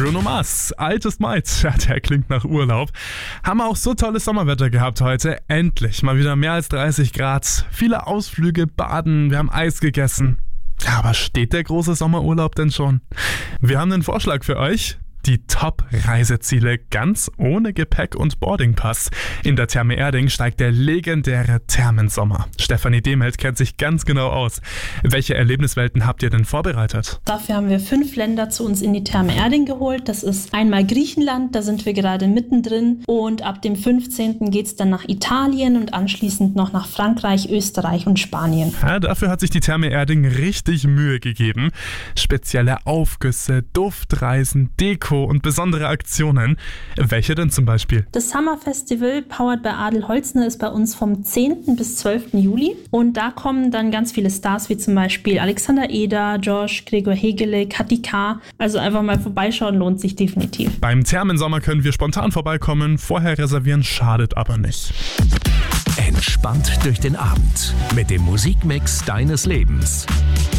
Bruno Mars, Altes Maid, ja, der klingt nach Urlaub. Haben wir auch so tolles Sommerwetter gehabt heute. Endlich mal wieder mehr als 30 Grad. Viele Ausflüge, Baden, wir haben Eis gegessen. Ja, aber steht der große Sommerurlaub denn schon? Wir haben einen Vorschlag für euch. Die Top-Reiseziele ganz ohne Gepäck und Boardingpass. In der Therme Erding steigt der legendäre Thermensommer. Stefanie Demelt kennt sich ganz genau aus. Welche Erlebniswelten habt ihr denn vorbereitet? Dafür haben wir 5 Länder zu uns in die Therme Erding geholt. Das ist einmal Griechenland, da sind wir gerade mittendrin. Und ab dem 15. geht es dann nach Italien und anschließend noch nach Frankreich, Österreich und Spanien. Ja, dafür hat sich die Therme Erding richtig Mühe gegeben. Spezielle Aufgüsse, Duftreisen, Deko und besondere Aktionen. Welche denn zum Beispiel? Das Summer Festival, powered by Adel Holzner, ist bei uns vom 10. bis 12. Juli. Und da kommen dann ganz viele Stars, wie zum Beispiel Alexander Eder, Josh, Gregor Hegele, Kathi K. Also einfach mal vorbeischauen, lohnt sich definitiv. Beim Thermensommer können wir spontan vorbeikommen. Vorher reservieren schadet aber nicht. Entspannt durch den Abend mit dem Musikmix deines Lebens.